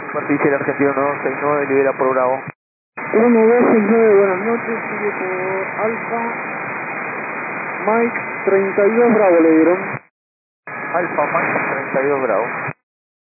Superficie el argentino 9269, libera por Bravo. 1269, buenas noches, sigue por Alfa, Mike 32 Bravo le dieron. Alfa Mike 32 Bravo.